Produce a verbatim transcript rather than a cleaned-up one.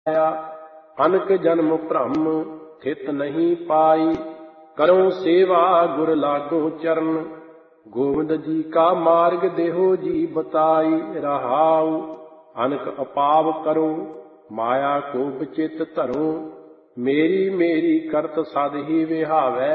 ਅਨਕ ਜਨਮ ਭ੍ਰਮ ਥਿਤ ਨਹੀਂ ਪਾਈ। ਕਰੋ ਸੇਵਾ ਗੁਰ ਲਾਗੋ ਚਰਨ, ਗੋਬਿੰਦ ਜੀ ਕਾ ਮਾਰਗ ਦੇਹੋ ਜੀ ਬਤਾਈ। ਰਹਾਉ ਅਨਕ ਅਪਾਵ ਕਰੋ, ਮਾਇਆ ਕੋ ਬਚਿਤ ਧਰੋ, ਮੇਰੀ ਮੇਰੀ ਕਰਤ ਸਦ ਹੀ ਵਿਹਾਵੈ।